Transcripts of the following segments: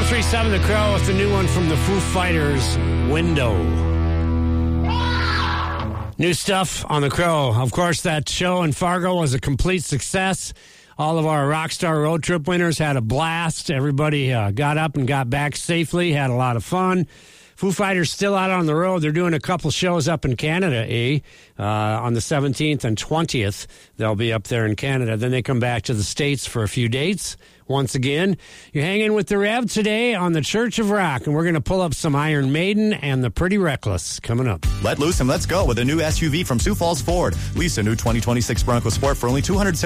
1037 The Crow with the new one from the Foo Fighters, Window. New stuff on The Crow. Of course, that show in Fargo was a complete success. All of our Rockstar Road Trip winners had a blast. Everybody got up and got back safely, had a lot of fun. Foo Fighters still out on the road. They're doing a couple shows up in Canada, on the 17th and 20th. They'll be up there in Canada. Then they come back to the States for a few dates. Once again, you're hanging with the Rev today on the Church of Rock, and we're going to pull up some Iron Maiden and the Pretty Reckless coming up. Let loose and let's go with a new SUV from Sioux Falls Ford. Lease a new 2026 Bronco Sport for only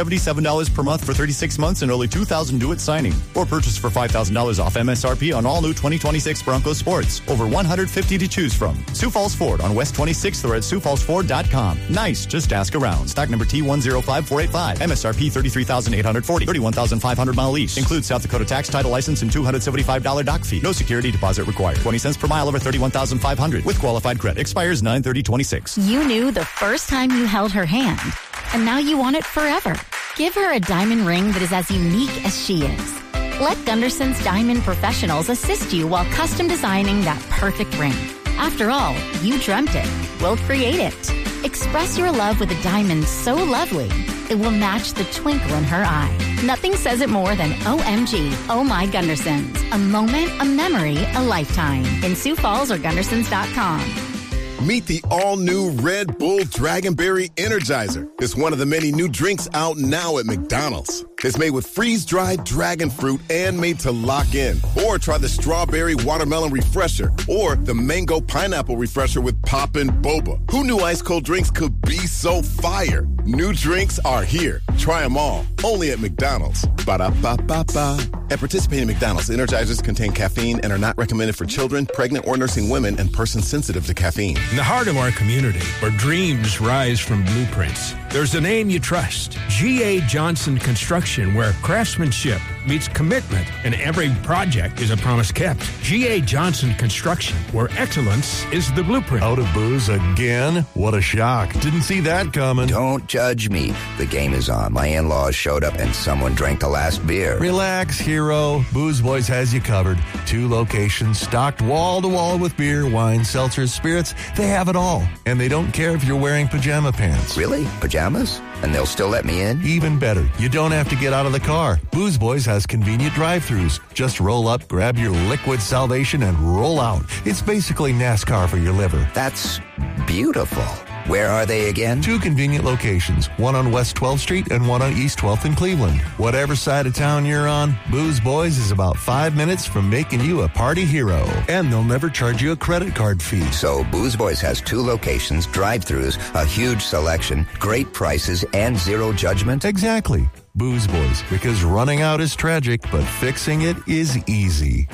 $277 per month for 36 months and only $2,000 due at signing. Or purchase for $5,000 off MSRP on all new 2026 Bronco Sports. Over 150 to choose from. Sioux Falls Ford on West 26th or at SiouxFallsFord.com. Nice, just ask around. Stock number T105485. MSRP $33,840. 31,500 mile lease. Includes South Dakota tax, title license, and $275 dock fee. No security deposit required. 20 cents per mile over 31,500 with qualified credit. Expires 9/30/26. You knew the first time you held her hand, and now you want it forever. Give her a diamond ring that is as unique as she is. Let Gunderson's Diamond Professionals assist you while custom designing that perfect ring. After all, you dreamt it. We'll create it. Express your love with a diamond so lovely, it will match the twinkle in her eye. Nothing says it more than OMG, Oh My Gundersons. A moment, a memory, a lifetime. In Sioux Falls or Gundersons.com. Meet the all-new Red Bull Dragonberry Energizer. It's one of the many new drinks out now at McDonald's. It's made with freeze-dried dragon fruit and made to lock in. Or try the Strawberry Watermelon Refresher or the Mango Pineapple Refresher with Poppin' Boba. Who knew ice-cold drinks could be so fire? New drinks are here. Try them all. Only at McDonald's. Ba-da-ba-ba-ba. At participating McDonald's, Energizers contain caffeine and are not recommended for children, pregnant or nursing women, and persons sensitive to caffeine. In the heart of our community, where dreams rise from blueprints, there's a name you trust. G.A. Johnson Construction, where craftsmanship meets commitment and every project is a promise kept. G.A. Johnson Construction, where excellence is the blueprint. Out of booze again? What a shock. Didn't see that coming. Don't judge me. The game is on. My in-laws showed up and someone drank the last beer. Relax, hero. Booze Boys has you covered. 2 locations stocked wall to wall with beer, wine, seltzers, spirits. They have it all. And they don't care if you're wearing pajama pants. Really? Pajamas? And they'll still let me in? Even better. You don't have to get out of the car. Booze Boys has convenient drive-thrus. Just roll up, grab your liquid salvation, and roll out. It's basically NASCAR for your liver. That's beautiful. Where are they again? 2 convenient locations, one on West 12th Street and one on East 12th in Cleveland. Whatever side of town you're on, Booze Boys is about 5 minutes from making you a party hero. And they'll never charge you a credit card fee. So Booze Boys has 2 locations, drive-thrus, a huge selection, great prices, and zero judgment? Exactly. Booze Boys, because running out is tragic, but fixing it is easy.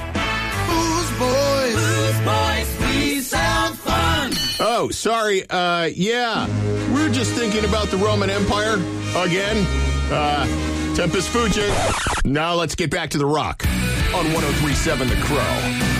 Booze Boys! Booze Boys, we sound fun! Oh, sorry. Yeah. We're just thinking about the Roman Empire again. Tempus fugit. Now let's get back to the rock on 103.7 The Crow.